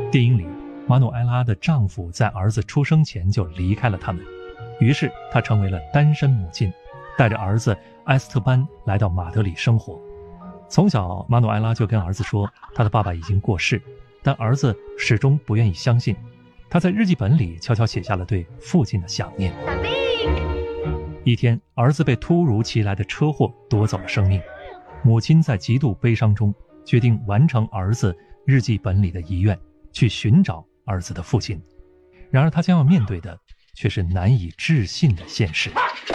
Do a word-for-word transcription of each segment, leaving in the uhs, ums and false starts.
电影里，马努埃拉的丈夫在儿子出生前就离开了他们，于是她成为了单身母亲，带着儿子埃斯特班来到马德里生活。从小，马努埃拉就跟儿子说他的爸爸已经过世，但儿子始终不愿意相信。他在日记本里悄悄写下了对父亲的想念。一天，儿子被突如其来的车祸夺走了生命，母亲在极度悲伤中决定完成儿子日记本里的遗愿，去寻找儿子的父亲。然而他将要面对的却是难以置信的现实。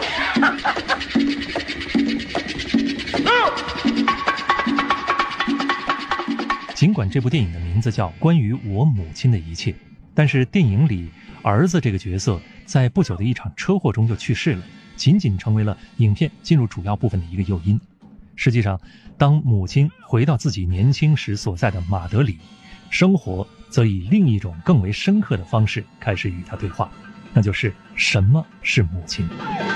尽管这部电影的名字叫《关于我母亲的一切》，但是电影里儿子这个角色在不久的一场车祸中就去世了，仅仅成为了影片进入主要部分的一个诱因。实际上，当母亲回到自己年轻时所在的马德里，生活则以另一种更为深刻的方式开始与他对话，那就是什么是母亲。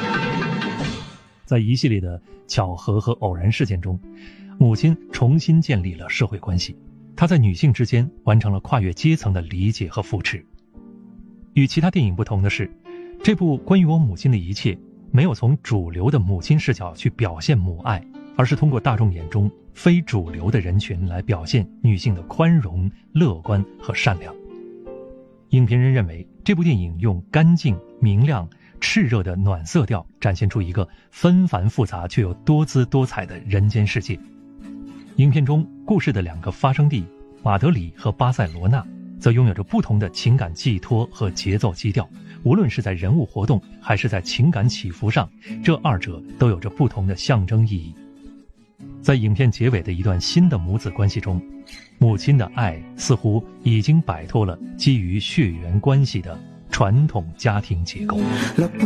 在一系列的巧合和偶然事件中，母亲重新建立了社会关系，她在女性之间完成了跨越阶层的理解和扶持。与其他电影不同的是，这部关于我母亲的一切没有从主流的母亲视角去表现母爱，而是通过大众眼中非主流的人群来表现女性的宽容、乐观和善良。影评人认为，这部电影用干净、明亮、炽热的暖色调展现出一个纷繁复杂却又多姿多彩的人间世界。影片中故事的两个发生地马德里和巴塞罗那则拥有着不同的情感寄托和节奏基调，无论是在人物活动还是在情感起伏上，这二者都有着不同的象征意义。在影片结尾的一段新的母子关系中，母亲的爱似乎已经摆脱了基于血缘关系的传统家庭结构。